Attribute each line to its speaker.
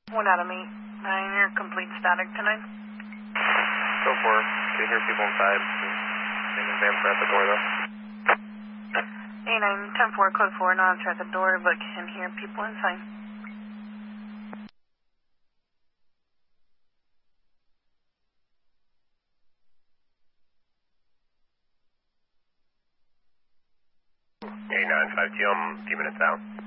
Speaker 1: 1 out of me. 9, you're complete static tonight.
Speaker 2: Go for it. Can hear people inside. In the van at the door though.
Speaker 1: 89, 10-4, code 4, no answer at the door, but can hear people inside.
Speaker 2: Hey, 952, I'm a few minutes out.